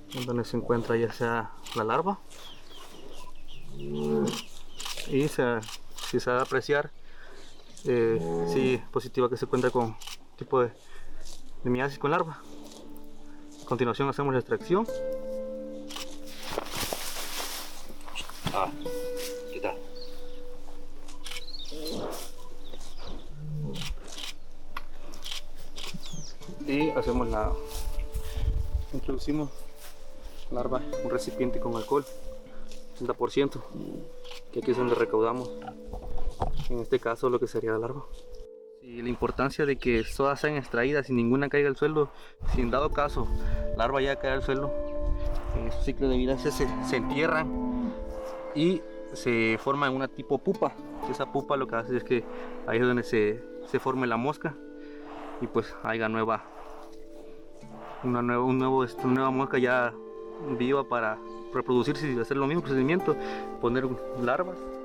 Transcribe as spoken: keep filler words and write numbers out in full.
donde se encuentra ya sea la larva, y se, si se va a apreciar eh, sí positiva que se cuenta con tipo de, de miasis con larva. A continuación hacemos la extracción. Ah, ¿qué tal? Y hacemos la introducimos larva en un recipiente con alcohol ochenta por ciento, que aquí es donde recaudamos en este caso lo que sería la larva. Y la importancia de que todas sean extraídas y ninguna caiga al suelo. Si en dado caso larva ya cae al suelo, en su ciclo de vida se, se entierran y se forma en una tipo pupa. Esa pupa lo que hace es que ahí es donde se, se forme la mosca y pues haya nueva una nueva, un nuevo, una nueva mosca ya viva para reproducirse y hacer lo mismo procedimiento, poner larvas